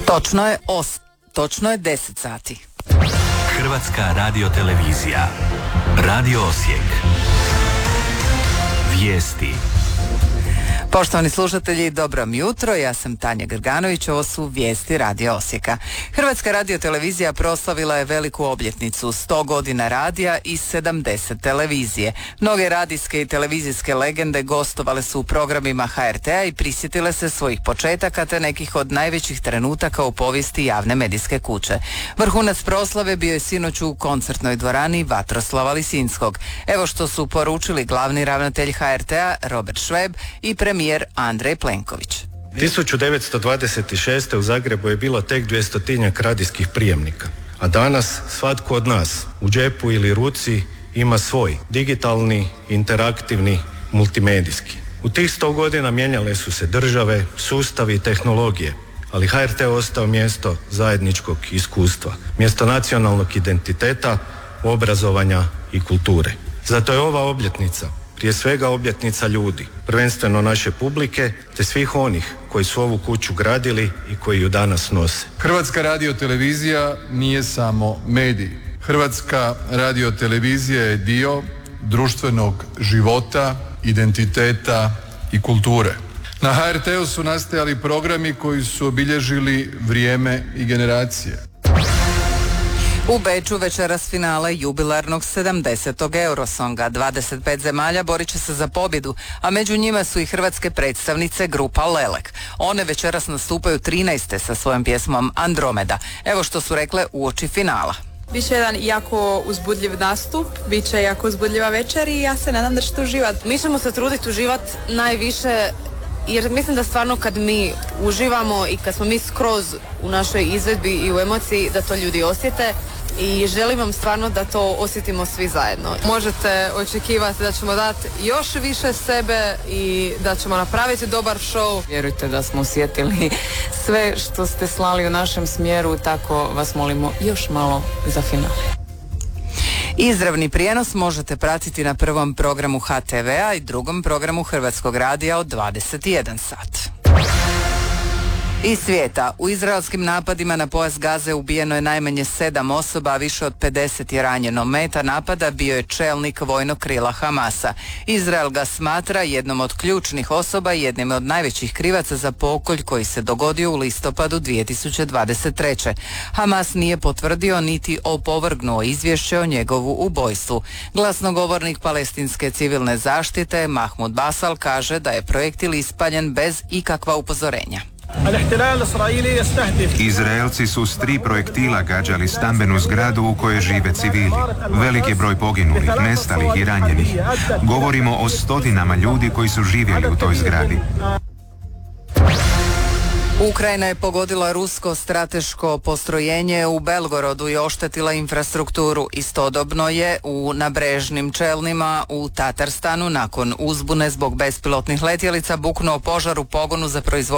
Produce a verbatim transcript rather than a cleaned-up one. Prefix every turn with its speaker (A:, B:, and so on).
A: Točno je os, točno je deset sati.
B: Hrvatska radiotelevizija. Radio Osijek. Vijesti.
A: Poštovani slušatelji, dobro mi jutro, ja sam Tanja Grganović, ovo su vijesti Radio Osijeka. Hrvatska radiotelevizija proslavila je veliku obljetnicu, sto godina radija i sedamdeset televizije. Mnoge radijske i televizijske legende gostovale su u programima ha er te a i prisjetile se svojih početaka te nekih od najvećih trenutaka u povijesti javne medijske kuće. Vrhunac proslave bio je sinoć u koncertnoj dvorani Vatroslava Lisinskog. Evo što su poručili glavni ravnatelj ha er te a Robert Šveb i premijer Andrej Plenković.
C: tisuću devetsto dvadeset šeste. u Zagrebu je bilo tek dvjestotinjak radijskih prijemnika, a danas svatko od nas u džepu ili ruci ima svoj digitalni, interaktivni, multimedijski. U tih sto godina mijenjale su se države, sustavi i tehnologije, ali ha er te ostao mjesto zajedničkog iskustva, mjesto nacionalnog identiteta, obrazovanja i kulture. Zato je ova obljetnica prije svega obljetnica ljudi, prvenstveno naše publike, te svih onih koji su ovu kuću gradili i koji ju danas nose.
D: Hrvatska radiotelevizija nije samo medij. Hrvatska radiotelevizija je dio društvenog života, identiteta i kulture. Na ha er te u su nastajali programi koji su obilježili vrijeme i generacije.
A: U Beču večeras finale jubilarnog sedamdesetog Eurosonga. dvadeset pet zemalja borit će se za pobjedu, a među njima su i hrvatske predstavnice grupa Lelek. One večeras nastupaju trinaeste sa svojom pjesmom Andromeda. Evo što su rekle uoči finala.
E: Biće jedan jako uzbudljiv nastup, bit će jako uzbudljiva večer i ja se nadam da ćete uživati.
F: Mi ćemo se truditi uživati najviše, jer mislim da stvarno kad mi uživamo i kad smo mi skroz u našoj izvedbi i u emociji, da to ljudi osjete i želim vam stvarno da to osjetimo svi zajedno.
E: Možete očekivati da ćemo dati još više sebe i da ćemo napraviti dobar show.
G: Vjerujte da smo osjetili sve što ste slali u našem smjeru, tako vas molimo još malo za finale.
A: Izravni prijenos možete pratiti na prvom programu ha te ve a i drugom programu Hrvatskog radija od dvadeset jedan sat. Iz svijeta, u izraelskim napadima na pojas Gaze ubijeno je najmanje sedam osoba, a više od pedeset je ranjeno. Meta napada bio je čelnik vojnog krila Hamasa. Izrael ga smatra jednom od ključnih osoba i jednim od najvećih krivaca za pokolj koji se dogodio u listopadu dvije tisuće dvadeset treće. Hamas nije potvrdio niti opovrgnuo izvješće o njegovu ubojstvu. Glasnogovornik palestinske civilne zaštite Mahmud Basal kaže da je projektil ispaljen bez ikakva upozorenja.
H: Izraelci su s tri projektila gađali stambenu zgradu u kojoj žive civili. Velik je broj poginulih, nestalih i ranjenih. Govorimo o stotinama ljudi koji su živjeli u toj zgradi.
A: Ukrajina je pogodila rusko strateško postrojenje u Belgorodu i oštetila infrastrukturu. Istodobno je u nabrežnim Čelnima u Tatarstanu nakon uzbune zbog bespilotnih letjelica buknuo požar u pogonu za proizvodnju